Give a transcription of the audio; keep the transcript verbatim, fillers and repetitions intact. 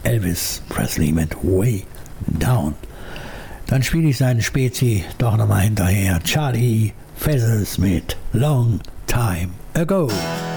Elvis Presley mit Way Down. Dann spiele ich seinen Spezi doch nochmal hinterher. Charlie Feathers mit Long Time Ago.